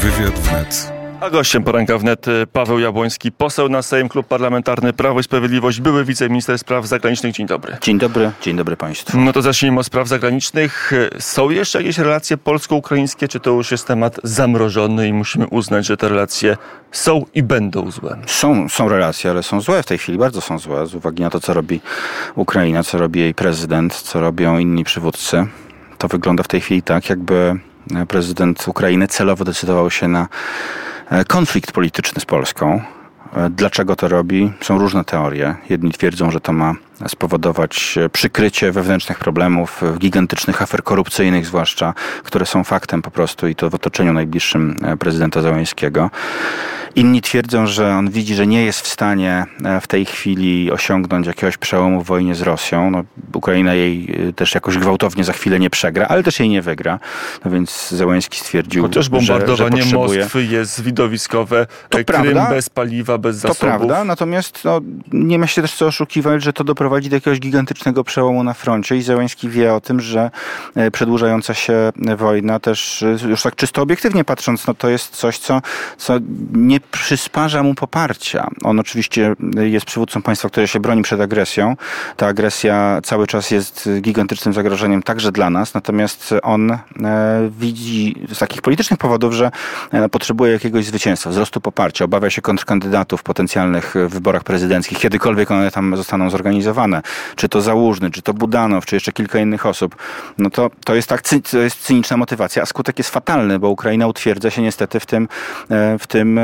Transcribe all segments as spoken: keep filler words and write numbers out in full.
Wywiad wnet. A gościem poranka wnet Paweł Jabłoński, poseł na Sejm, Klub Parlamentarny Prawo i Sprawiedliwość, były wiceminister spraw zagranicznych. Dzień dobry. Dzień dobry, dzień dobry państwu. No to zacznijmy od spraw zagranicznych. Są jeszcze jakieś relacje polsko-ukraińskie, czy to już jest temat zamrożony i musimy uznać, że te relacje są i będą złe? Są, są relacje, ale są złe w tej chwili, bardzo są złe, z uwagi na to, co robi Ukraina, co robi jej prezydent, co robią inni przywódcy. To wygląda w tej chwili tak, jakby prezydent Ukrainy celowo decydował się na konflikt polityczny z Polską. Dlaczego to robi? Są różne teorie. Jedni twierdzą, że to ma spowodować przykrycie wewnętrznych problemów, gigantycznych afer korupcyjnych zwłaszcza, które są faktem po prostu i to w otoczeniu najbliższym prezydenta Zełenskiego. Inni twierdzą, że on widzi, że nie jest w stanie w tej chwili osiągnąć jakiegoś przełomu w wojnie z Rosją. No, Ukraina jej też jakoś gwałtownie za chwilę nie przegra, ale też jej nie wygra. No więc Zełenski stwierdził, Chociaż bombardowanie że, że potrzebuje... Moskwy jest widowiskowe. To Krym prawda, bez paliwa, bez zasobów. To prawda, natomiast no, nie ma się też co oszukiwać, że to doprowadzi do jakiegoś gigantycznego przełomu na froncie i Zełenski wie o tym, że przedłużająca się wojna też, już tak czysto obiektywnie patrząc, no to jest coś, co, co nie przysparza mu poparcia. On oczywiście jest przywódcą państwa, które się broni przed agresją. Ta agresja cały czas jest gigantycznym zagrożeniem także dla nas, natomiast on e, widzi z takich politycznych powodów, że e, potrzebuje jakiegoś zwycięstwa, wzrostu poparcia, obawia się kontrkandydatów w potencjalnych wyborach prezydenckich, kiedykolwiek one tam zostaną zorganizowane. Czy to Załużny, czy to Budanow, czy jeszcze kilka innych osób. No to, to jest tak, to jest cyniczna motywacja, a skutek jest fatalny, bo Ukraina utwierdza się niestety w tym, w tym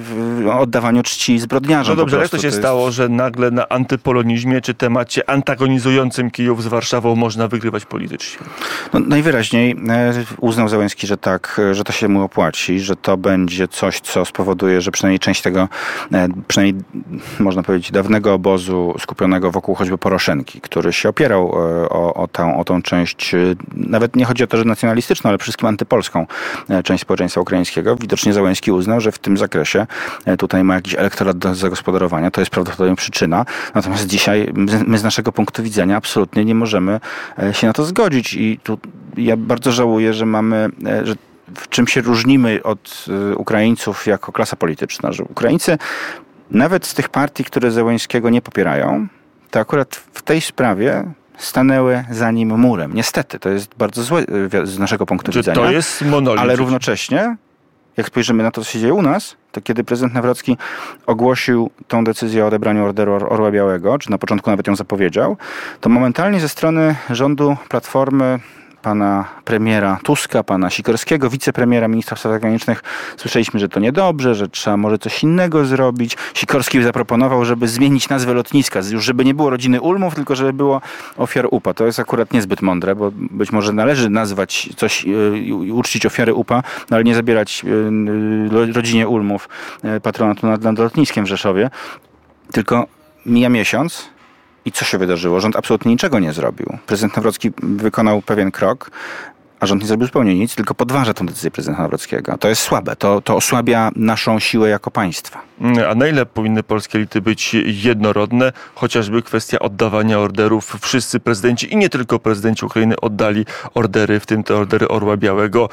w oddawaniu czci zbrodniarzom. No dobrze, jak to się to jest... stało, że nagle na antypolonizmie czy temacie antagonizującym Kijów z Warszawą można wygrywać politycznie? No, najwyraźniej uznał Zełenski, że tak, że to się mu opłaci, że to będzie coś, co spowoduje, że przynajmniej część tego, przynajmniej można powiedzieć, dawnego obozu skupionego wokół choćby Poroszenki, który się opierał o, o, tą, o tą część, nawet nie chodzi o to, że nacjonalistyczną, ale przede wszystkim antypolską część społeczeństwa ukraińskiego. Widocznie Zełenski uznał, że w tym zakresie tutaj ma jakiś elektorat do zagospodarowania. To jest prawdopodobnie przyczyna. Natomiast dzisiaj my z naszego punktu widzenia absolutnie nie możemy się na to zgodzić i tu ja bardzo żałuję, że mamy, że w czym się różnimy od Ukraińców jako klasa polityczna, że Ukraińcy nawet z tych partii, które Zełenskiego nie popierają, to akurat w tej sprawie stanęły za nim murem. Niestety, to jest bardzo złe z naszego punktu Czy widzenia. To jest monolit. Ale równocześnie, jak spojrzymy na to, co się dzieje u nas, to kiedy prezydent Nawrocki ogłosił tą decyzję o odebraniu orderu Orła Białego, czy na początku nawet ją zapowiedział, to momentalnie ze strony rządu Platformy, pana premiera Tuska, pana Sikorskiego, wicepremiera, ministra spraw zagranicznych, słyszeliśmy, że to niedobrze, że trzeba może coś innego zrobić. Sikorski zaproponował, żeby zmienić nazwę lotniska, już żeby nie było rodziny Ulmów, tylko żeby było ofiar U P A. To jest akurat niezbyt mądre, bo być może należy nazwać coś i uczcić ofiary U P A, no ale nie zabierać rodzinie Ulmów patronatu nad, nad lotniskiem w Rzeszowie. Tylko mija miesiąc. I co się wydarzyło? Rząd absolutnie niczego nie zrobił. Prezydent Nawrocki wykonał pewien krok, a rząd nie zrobił zupełnie nic, tylko podważa tę decyzję prezydenta Nawrockiego. To jest słabe. To, to osłabia naszą siłę jako państwa. A na ile powinny polskie elity być jednorodne? Chociażby kwestia oddawania orderów. Wszyscy prezydenci i nie tylko prezydenci Ukrainy oddali ordery, w tym te ordery Orła Białego.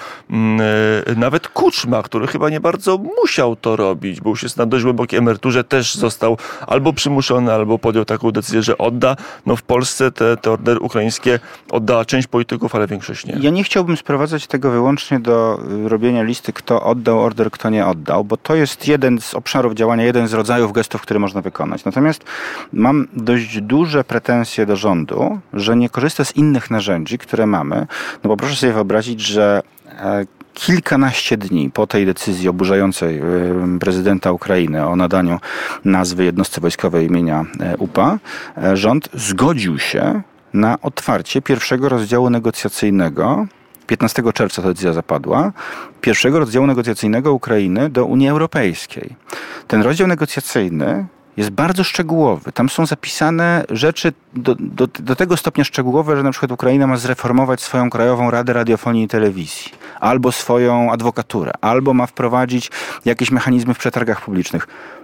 Nawet Kuczma, który chyba nie bardzo musiał to robić, bo już jest na dość głębokiej emeryturze, też został albo przymuszony, albo podjął taką decyzję, że odda. No w Polsce te, te ordery ukraińskie oddała część polityków, ale większość nie. Ja nie chciałbym sprowadzać tego wyłącznie do robienia listy, kto oddał order, kto nie oddał, bo to jest jeden z obszarów działania, jeden z rodzajów gestów, które można wykonać. Natomiast mam dość duże pretensje do rządu, że nie korzysta z innych narzędzi, które mamy. No bo proszę sobie wyobrazić, że kilkanaście dni po tej decyzji oburzającej prezydenta Ukrainy o nadaniu nazwy jednostce wojskowej imienia U P A, rząd zgodził się na otwarcie pierwszego rozdziału negocjacyjnego, piętnastego czerwca ta decyzja zapadła, pierwszego rozdziału negocjacyjnego Ukrainy do Unii Europejskiej. Ten rozdział negocjacyjny jest bardzo szczegółowy. Tam są zapisane rzeczy do, do, do tego stopnia szczegółowe, że na przykład Ukraina ma zreformować swoją Krajową Radę Radiofonii i Telewizji, albo swoją adwokaturę, albo ma wprowadzić jakieś mechanizmy w przetargach publicznych.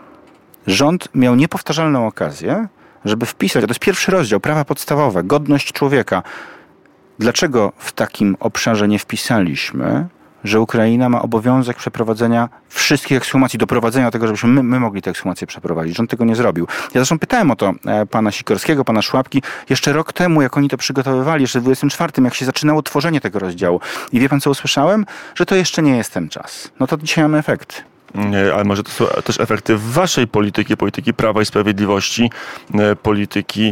Rząd miał niepowtarzalną okazję, żeby wpisać, to jest pierwszy rozdział, prawa podstawowe, godność człowieka. Dlaczego w takim obszarze nie wpisaliśmy, że Ukraina ma obowiązek przeprowadzenia wszystkich ekshumacji, doprowadzenia do tego, żebyśmy my, my mogli te ekshumacje przeprowadzić. Rząd tego nie zrobił. Ja zresztą pytałem o to e, pana Sikorskiego, pana Szłapki, jeszcze rok temu, jak oni to przygotowywali, jeszcze w dwudziestym czwartym, jak się zaczynało tworzenie tego rozdziału. I wie pan, co usłyszałem? Że to jeszcze nie jest ten czas. No to dzisiaj mamy efekty. Ale może to są też efekty waszej polityki, polityki Prawa i Sprawiedliwości, polityki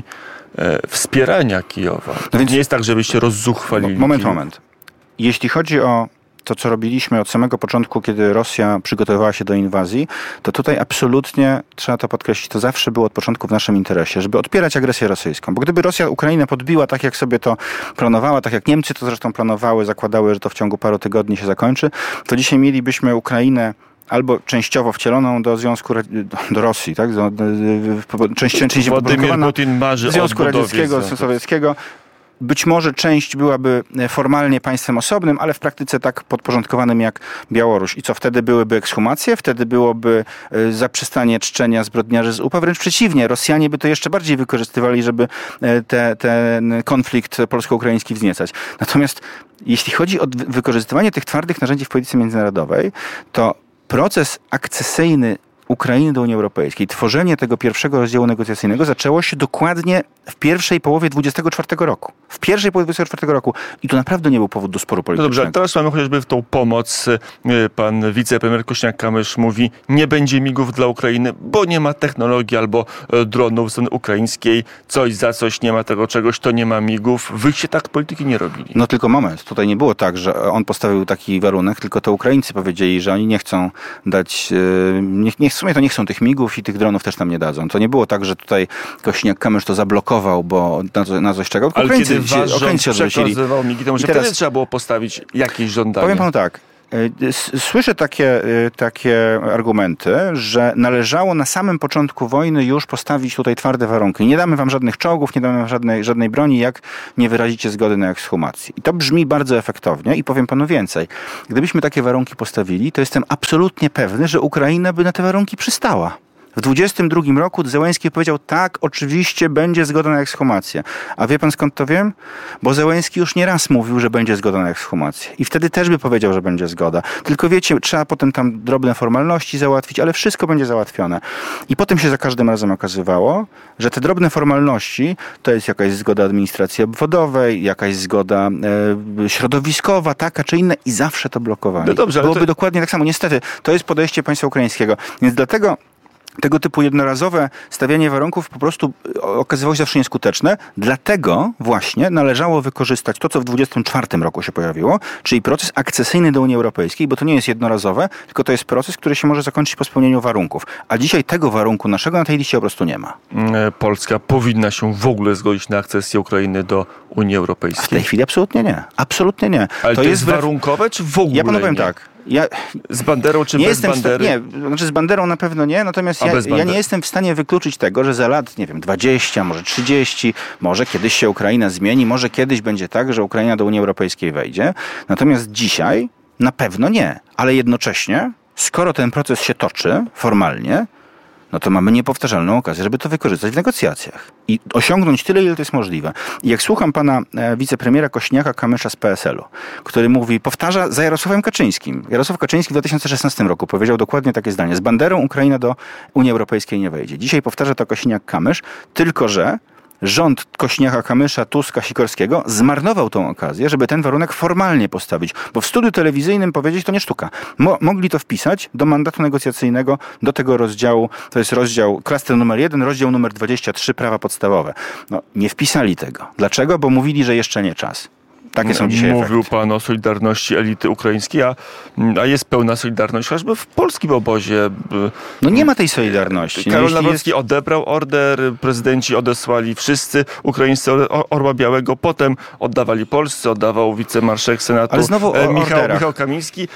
wspierania Kijowa. No więc nie jest tak, żebyście rozzuchwalili. Moment, Kijów. moment. Jeśli chodzi o to, co robiliśmy od samego początku, kiedy Rosja przygotowywała się do inwazji, to tutaj absolutnie, trzeba to podkreślić, to zawsze było od początku w naszym interesie, żeby odpierać agresję rosyjską. Bo gdyby Rosja Ukrainę podbiła tak, jak sobie to planowała, tak jak Niemcy to zresztą planowały, zakładały, że to w ciągu paru tygodni się zakończy, to dzisiaj mielibyśmy Ukrainę albo częściowo wcieloną do Związku, do Rosji, tak? Do, do, do, część, część Władimir Putin marzy Związku Radzieckiego, Sowieckiego. Być może część byłaby formalnie państwem osobnym, ale w praktyce tak podporządkowanym jak Białoruś. I co, wtedy byłyby ekshumacje? Wtedy byłoby zaprzestanie czczenia zbrodniarzy z U P A? Wręcz przeciwnie, Rosjanie by to jeszcze bardziej wykorzystywali, żeby te, ten konflikt polsko-ukraiński wzniecać. Natomiast jeśli chodzi o wykorzystywanie tych twardych narzędzi w polityce międzynarodowej, to proces akcesyjny Ukrainy do Unii Europejskiej, tworzenie tego pierwszego rozdziału negocjacyjnego zaczęło się dokładnie w pierwszej połowie dwudziestego czwartego roku. W pierwszej połowie dwudziestego czwartego roku. I tu naprawdę nie był powód do sporu politycznego. No dobrze, teraz mamy chociażby w tą pomoc. Pan wicepremier Kośniak-Kamysz mówi, nie będzie migów dla Ukrainy, bo nie ma technologii albo dronów strony ukraińskiej. Coś za coś, nie ma tego czegoś, to nie ma migów. Wyście tak polityki nie robili. No tylko moment. Tutaj nie było tak, że on postawił taki warunek, tylko to Ukraińcy powiedzieli, że oni nie chcą dać... Nie, nie, w sumie to nie chcą tych migów i tych dronów też nam nie dadzą. To nie było tak, że tutaj Kośniak-Kamysz to zablokował, bo na, na coś czego. Ale Ukraińcy, kiedy wasz rząd przekazywał migi, to może teraz, wtedy trzeba było postawić jakieś żądanie. Powiem panu tak. Słyszę takie, takie argumenty, że należało na samym początku wojny już postawić tutaj twarde warunki. Nie damy wam żadnych czołgów, nie damy wam żadnej, żadnej broni, jak nie wyrazicie zgody na ekshumację. I to brzmi bardzo efektownie i powiem panu więcej. Gdybyśmy takie warunki postawili, to jestem absolutnie pewny, że Ukraina by na te warunki przystała. W dwudziestym drugim roku Zełenski powiedział, tak, oczywiście będzie zgoda na ekshumację. A wie pan skąd to wiem? Bo Zełenski już nie raz mówił, że będzie zgoda na ekshumację. I wtedy też by powiedział, że będzie zgoda. Tylko wiecie, trzeba potem tam drobne formalności załatwić, ale wszystko będzie załatwione. I potem się za każdym razem okazywało, że te drobne formalności to jest jakaś zgoda administracji obwodowej, jakaś zgoda e, środowiskowa, taka czy inna i zawsze to blokowali. No dobrze, ale Byłoby to... dokładnie tak samo. Niestety, to jest podejście państwa ukraińskiego. Więc dlatego tego typu jednorazowe stawianie warunków po prostu okazywało się zawsze nieskuteczne. Dlatego właśnie należało wykorzystać to, co w dwudziestym czwartym roku się pojawiło, czyli proces akcesyjny do Unii Europejskiej, bo to nie jest jednorazowe, tylko to jest proces, który się może zakończyć po spełnieniu warunków. A dzisiaj tego warunku naszego na tej liście po prostu nie ma. Polska powinna się w ogóle zgodzić na akcesję Ukrainy do Unii Europejskiej. A w tej chwili absolutnie nie. Absolutnie nie. Ale to, to jest warunkowe, czy w ogóle Ja panu powiem nie? tak. Ja z banderą czy nie bez jestem bandery? Nie, znaczy z banderą na pewno nie, natomiast ja, ja nie jestem w stanie wykluczyć tego, że za lat, nie wiem, dwadzieścia, może trzydzieści, może kiedyś się Ukraina zmieni, może kiedyś będzie tak, że Ukraina do Unii Europejskiej wejdzie. Natomiast dzisiaj na pewno nie. Ale jednocześnie, skoro ten proces się toczy formalnie, no to mamy niepowtarzalną okazję, żeby to wykorzystać w negocjacjach i osiągnąć tyle, ile to jest możliwe. I jak słucham pana e, wicepremiera Kośniaka-Kamysza z P S L u, który mówi, powtarza za Jarosławem Kaczyńskim. Jarosław Kaczyński w dwa tysiące szesnastym roku powiedział dokładnie takie zdanie. Z banderą Ukraina do Unii Europejskiej nie wejdzie. Dzisiaj powtarza to Kośniak-Kamysz, tylko że rząd Kośniaka-Kamysza, Tuska, Sikorskiego zmarnował tą okazję, żeby ten warunek formalnie postawić. Bo w studiu telewizyjnym powiedzieć to nie sztuka. Mo- mogli to wpisać do mandatu negocjacyjnego, do tego rozdziału, to jest rozdział, klaster numer jeden, rozdział numer dwadzieścia trzy, prawa podstawowe. No, nie wpisali tego. Dlaczego? Bo mówili, że jeszcze nie czas. Takie są dzisiaj Mówił efekty. pan o solidarności elity ukraińskiej, a, a jest pełna solidarność chociażby w polskim obozie. No nie ma tej solidarności. Karol no, Nawrocki jest... odebrał order, prezydenci odesłali wszyscy ukraińscy Orła Białego, potem oddawali polscy, oddawał wicemarszałek Senatu Ale znowu o Michał, Michał Kamiński,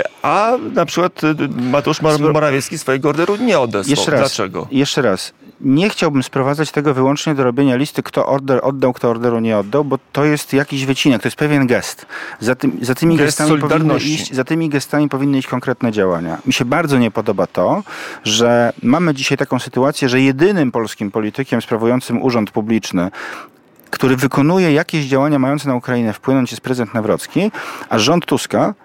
a na przykład Mateusz Morawiecki swojego orderu nie odesłał. Jeszcze raz, Dlaczego? Jeszcze raz. Nie chciałbym sprowadzać tego wyłącznie do robienia listy, kto order oddał, kto orderu nie oddał, bo to jest jakiś wycinek, to jest pewien gest. Za, tym, za, tymi, Gest gestami powinny iść, za tymi gestami powinny iść konkretne działania. Mi się bardzo nie podoba to, że mamy dzisiaj taką sytuację, że jedynym polskim politykiem sprawującym urząd publiczny, który wykonuje jakieś działania mające na Ukrainę wpłynąć, jest prezydent Nawrocki, a rząd Tuska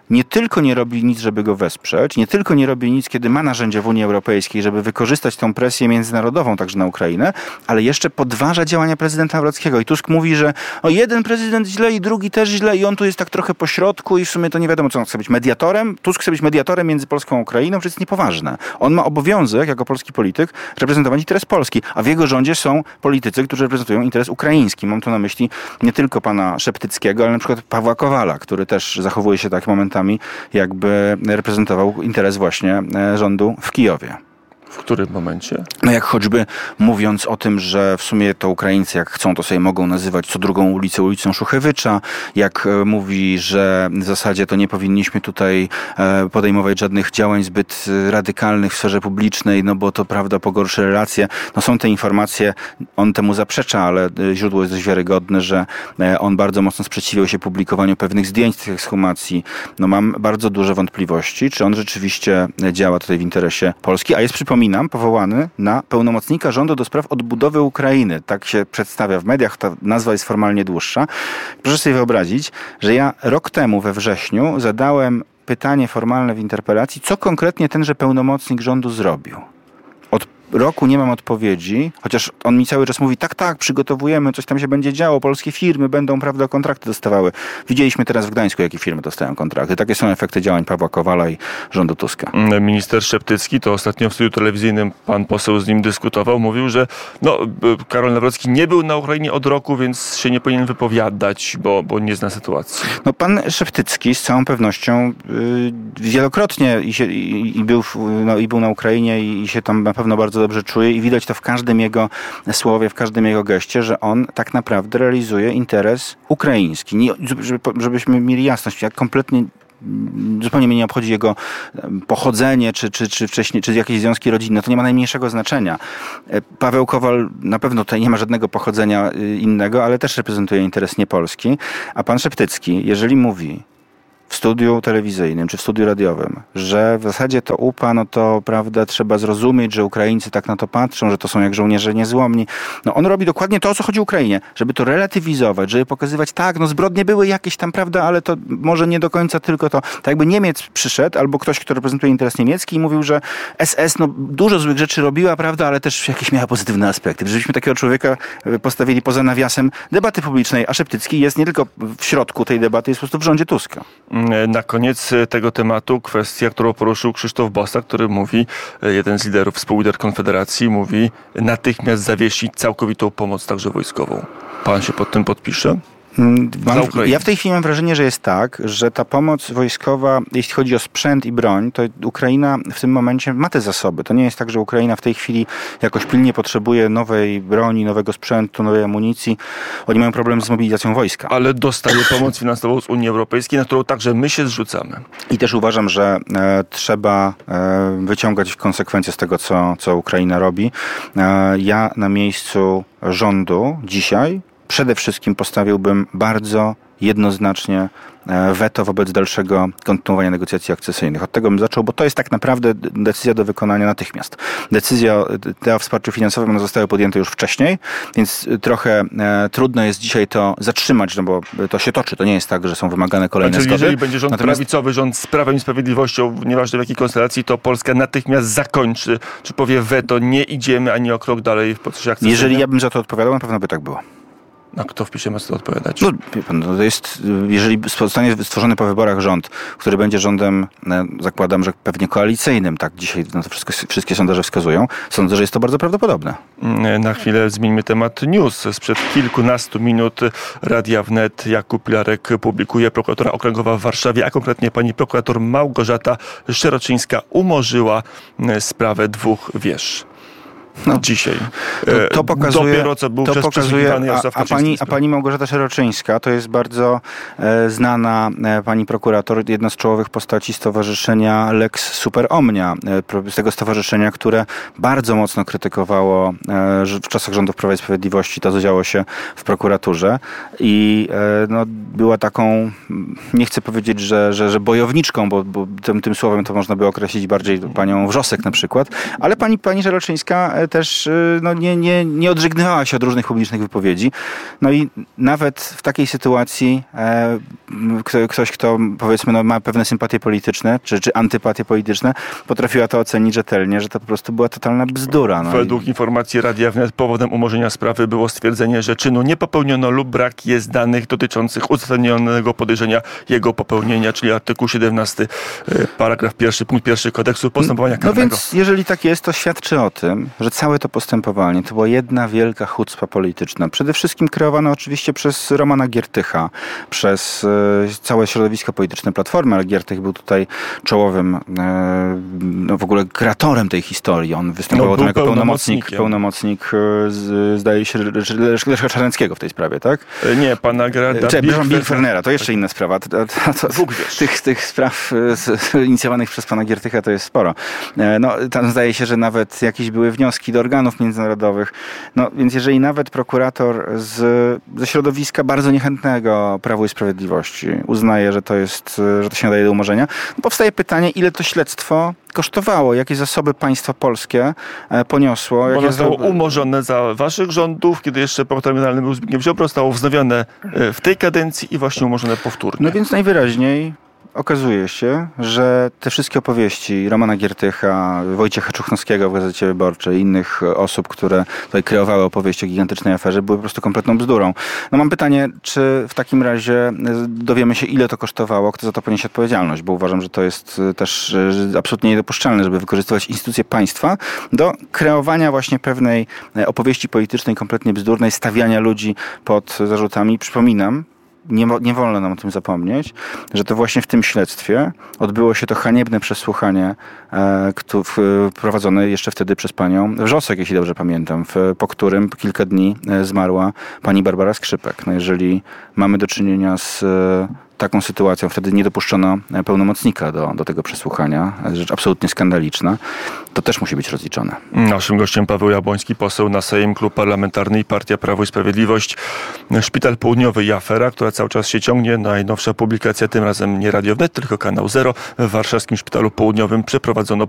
nie tylko nie robi nic, żeby go wesprzeć, nie tylko nie robi nic, kiedy ma narzędzia w Unii Europejskiej, żeby wykorzystać tą presję międzynarodową także na Ukrainę, ale jeszcze podważa działania prezydenta Nawrockiego. I Tusk mówi, że o, jeden prezydent źle i drugi też źle i on tu jest tak trochę po środku i w sumie to nie wiadomo, co on chce być mediatorem. Tusk chce być mediatorem między Polską a Ukrainą, że jest niepoważne. On ma obowiązek, jako polski polityk, reprezentować interes Polski, a w jego rządzie są politycy, którzy reprezentują interes ukraiński. Mam tu na myśli nie tylko pana Szeptyckiego, ale na przykład Pawła Kowala, który też zachowuje się tak momentami, jakby reprezentował interes właśnie rządu w Kijowie. W którym momencie? No jak choćby mówiąc o tym, że w sumie to Ukraińcy jak chcą, to sobie mogą nazywać co drugą ulicę ulicą Szuchewycza, jak mówi, że w zasadzie to nie powinniśmy tutaj podejmować żadnych działań zbyt radykalnych w sferze publicznej, no bo to prawda pogorszy relacje. No są te informacje, on temu zaprzecza, ale źródło jest dość wiarygodne, że on bardzo mocno sprzeciwiał się publikowaniu pewnych zdjęć tych ekshumacji. No mam bardzo duże wątpliwości, czy on rzeczywiście działa tutaj w interesie Polski, a jest przypomniany Przypominam, powołany na pełnomocnika rządu do spraw odbudowy Ukrainy. Tak się przedstawia w mediach, ta nazwa jest formalnie dłuższa. Proszę sobie wyobrazić, że ja rok temu we wrześniu zadałem pytanie formalne w interpelacji, co konkretnie tenże pełnomocnik rządu zrobił. Od roku nie mam odpowiedzi, chociaż on mi cały czas mówi, tak, tak, przygotowujemy, coś tam się będzie działo, polskie firmy będą, prawda, kontrakty dostawały. Widzieliśmy teraz w Gdańsku, jakie firmy dostają kontrakty. Takie są efekty działań Pawła Kowala i rządu Tuska. Minister Szeptycki, to ostatnio w studiu telewizyjnym pan poseł z nim dyskutował, mówił, że no, Karol Nawrocki nie był na Ukrainie od roku, więc się nie powinien wypowiadać, bo, bo nie zna sytuacji. No pan Szeptycki z całą pewnością yy, wielokrotnie i, się, i, i, był, no, i był na Ukrainie i, i się tam na pewno bardzo dobrze czuje i widać to w każdym jego słowie, w każdym jego geście, że on tak naprawdę realizuje interes ukraiński. Nie, żeby, żebyśmy mieli jasność, jak kompletnie zupełnie mnie nie obchodzi jego pochodzenie, czy, czy, czy wcześniej, czy jakieś związki rodzinne. To nie ma najmniejszego znaczenia. Paweł Kowal na pewno tutaj nie ma żadnego pochodzenia innego, ale też reprezentuje interes niepolski. A pan Szeptycki, jeżeli mówi w studiu telewizyjnym czy w studiu radiowym, że w zasadzie to U P A, no to prawda, trzeba zrozumieć, że Ukraińcy tak na to patrzą, że to są jak żołnierze niezłomni. No on robi dokładnie to, o co chodzi Ukrainie, żeby to relatywizować, żeby pokazywać, tak, no zbrodnie były jakieś tam, prawda, ale to może nie do końca tylko to. Tak jakby Niemiec przyszedł, albo ktoś, kto reprezentuje interes niemiecki i mówił, że S S no dużo złych rzeczy robiła, prawda, ale też jakieś miała pozytywne aspekty. Żebyśmy takiego człowieka postawili poza nawiasem debaty publicznej, a Szeptycki jest nie tylko w środku tej debaty, jest po prostu w rządzie Tuska. Na koniec tego tematu kwestia, którą poruszył Krzysztof Bosak, który mówi, jeden z liderów, współlider Konfederacji, mówi natychmiast zawiesić całkowitą pomoc także wojskową. Pan się pod tym podpisze? Mam, ja w tej chwili mam wrażenie, że jest tak, że ta pomoc wojskowa, jeśli chodzi o sprzęt i broń, to Ukraina w tym momencie ma te zasoby. To nie jest tak, że Ukraina w tej chwili jakoś pilnie potrzebuje nowej broni, nowego sprzętu, nowej amunicji. Oni mają problem z mobilizacją wojska. Ale dostaje pomoc finansową z Unii Europejskiej, na którą także my się zrzucamy. I też uważam, że e, trzeba e, wyciągać konsekwencje z tego, co, co Ukraina robi. E, ja na miejscu rządu dzisiaj przede wszystkim postawiłbym bardzo jednoznacznie weto wobec dalszego kontynuowania negocjacji akcesyjnych. Od tego bym zaczął, bo to jest tak naprawdę decyzja do wykonania natychmiast. Decyzja o wsparciu finansowym, one zostały podjęte już wcześniej, więc trochę e, trudno jest dzisiaj to zatrzymać, no bo to się toczy. To nie jest tak, że są wymagane kolejne znaczy, zgody. Jeżeli będzie rząd Natomiast... prawicowy, rząd z Prawem i Sprawiedliwością, nieważne w jakiej konstelacji, to Polska natychmiast zakończy, czy powie weto, nie idziemy ani o krok dalej w procesie akcesyjnym. Jeżeli ja bym za to odpowiadał, na pewno by tak było. A kto w piśmie ma co odpowiadać? No, wie pan, to jest, jeżeli zostanie stworzony po wyborach rząd, który będzie rządem, zakładam, że pewnie koalicyjnym, tak dzisiaj no to wszystko, wszystkie sondaże wskazują, sądzę, że jest to bardzo prawdopodobne. Na chwilę zmieńmy temat news. Sprzed kilkunastu minut Radia Wnet Jakub Pilarek publikuje, prokuratura okręgowa w Warszawie, a konkretnie pani prokurator Małgorzata Szeroczyńska umorzyła sprawę dwóch wież. No, dzisiaj. To, to pokazuje, Dopiero co był to przez pokazuje a, a, pani, a sprawy. pani Małgorzata Szeroczyńska to jest bardzo e, znana e, pani prokurator, jedna z czołowych postaci stowarzyszenia Lex Super Omnia, e, z tego stowarzyszenia, które bardzo mocno krytykowało e, w czasach rządów Prawa i Sprawiedliwości to, co działo się w prokuraturze i e, no, była taką, nie chcę powiedzieć, że, że, że bojowniczką, bo, bo tym, tym słowem to można by określić bardziej panią Wrzosek na przykład, ale pani, pani Szeroczyńska ale też no, nie, nie, nie odżegnywała się od różnych publicznych wypowiedzi. No i nawet w takiej sytuacji e, ktoś, kto powiedzmy no, ma pewne sympatie polityczne, czy, czy antypatie polityczne, potrafiła to ocenić rzetelnie, że to po prostu była totalna bzdura. No Według i... informacji Radia Wnet powodem umorzenia sprawy było stwierdzenie, że czynu nie popełniono lub brak jest danych dotyczących uzasadnionego podejrzenia jego popełnienia, czyli artykuł siedemnasty, paragraf pierwszy, punkt pierwszy kodeksu postępowania karnego. No więc jeżeli tak jest, to świadczy o tym, że całe to postępowanie to była jedna wielka chucpa polityczna. Przede wszystkim kreowana oczywiście przez Romana Giertycha, przez e, całe środowisko polityczne Platformy, ale Giertych był tutaj czołowym, e, no w ogóle kreatorem tej historii. On występował no, tam jako pełnomocnik, pełnomocnik z, zdaje się, Leszka Czarneckiego w tej sprawie, tak? Nie, pana Gerarda Bill Fernera, to jeszcze inna sprawa. To, to, to, tych, tych spraw z, inicjowanych przez pana Giertycha to jest sporo. No, tam zdaje się, że nawet jakieś były wnioski do organów międzynarodowych. No, więc jeżeli nawet prokurator z, ze środowiska bardzo niechętnego Prawu i Sprawiedliwości uznaje, że to jest, że to się nadaje do umorzenia, no powstaje pytanie, ile to śledztwo kosztowało, jakie zasoby państwo polskie poniosło. Bo jakie zostało zasoby... umorzone za waszych rządów, kiedy jeszcze prokurator generalny był Zbigniew Ziobro, zostało wznowione w tej kadencji i właśnie umorzone powtórnie. No więc najwyraźniej okazuje się, że te wszystkie opowieści Romana Giertycha, Wojciecha Czuchnowskiego w Gazecie Wyborczej i innych osób, które tutaj kreowały opowieść o gigantycznej aferze, były po prostu kompletną bzdurą. No mam pytanie, czy w takim razie dowiemy się, ile to kosztowało, kto za to poniesie odpowiedzialność, bo uważam, że to jest też absolutnie niedopuszczalne, żeby wykorzystywać instytucje państwa do kreowania właśnie pewnej opowieści politycznej kompletnie bzdurnej, stawiania ludzi pod zarzutami. Przypominam, Nie, nie wolno nam o tym zapomnieć, że to właśnie w tym śledztwie odbyło się to haniebne przesłuchanie e, kto, w, prowadzone jeszcze wtedy przez panią Wrzosek, jeśli dobrze pamiętam, w, po którym kilka dni zmarła pani Barbara Skrzypek. No jeżeli mamy do czynienia z e, taką sytuacją, wtedy nie dopuszczono pełnomocnika do, do tego przesłuchania, rzecz absolutnie skandaliczna, to też musi być rozliczone. Naszym gościem Paweł Jabłoński, poseł na Sejm, Klub Parlamentarny i Partia Prawo i Sprawiedliwość. Szpital Południowy i afera, która cały czas się ciągnie. Najnowsza publikacja, tym razem nie Radio Wnet, tylko Kanał Zero. W warszawskim Szpitalu Południowym przeprowadzono